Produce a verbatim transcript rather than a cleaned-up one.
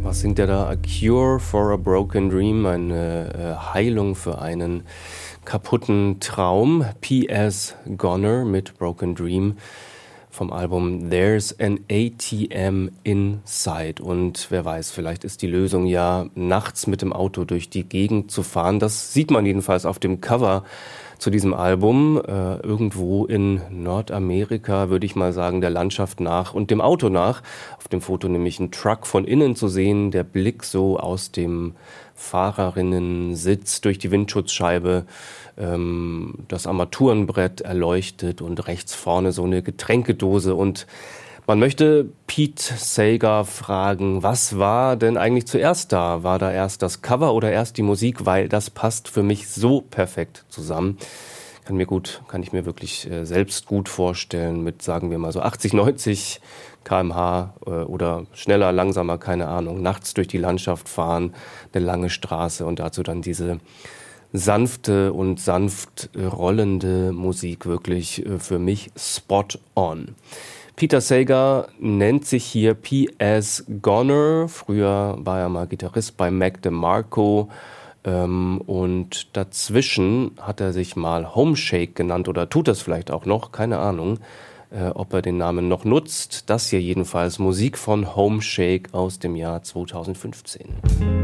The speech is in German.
was singt er da? A Cure for a Broken Dream, eine äh, Heilung für einen kaputten Traum. P S Goner mit Broken Dream vom Album There's an A T M Inside. Und wer weiß, vielleicht ist die Lösung ja, nachts mit dem Auto durch die Gegend zu fahren. Das sieht man jedenfalls auf dem Cover zu diesem Album, äh, irgendwo in Nordamerika, würde ich mal sagen, der Landschaft nach und dem Auto nach. Auf dem Foto nämlich ein Truck von innen zu sehen, der Blick so aus dem Fahrerinnensitz durch die Windschutzscheibe, ähm, das Armaturenbrett erleuchtet und rechts vorne so eine Getränkedose. Und man möchte Pete Seeger fragen, was war denn eigentlich zuerst da? War da erst das Cover oder erst die Musik? Weil das passt für mich so perfekt zusammen. Kann mir gut, kann ich mir wirklich äh, selbst gut vorstellen mit, sagen wir mal so achtzig, neunzig Kilometer pro Stunde äh, oder schneller, langsamer, keine Ahnung. Nachts durch die Landschaft fahren, eine lange Straße und dazu dann diese sanfte und sanft äh, rollende Musik, wirklich äh, für mich spot on. Peter Seeger nennt sich hier P S Goner. Früher war er mal Gitarrist bei Mac DeMarco. Ähm, und dazwischen hat er sich mal Homeshake genannt oder tut das vielleicht auch noch. Keine Ahnung, äh, ob er den Namen noch nutzt. Das hier jedenfalls Musik von Homeshake aus dem Jahr zweitausendfünfzehn.